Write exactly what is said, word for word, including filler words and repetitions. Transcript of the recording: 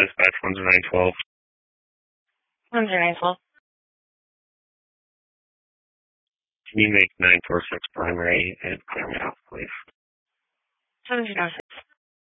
Dispatch one zero nine twelve. one zero nine twelve. Can you make nine four six primary and clear me off, please? seven zero six.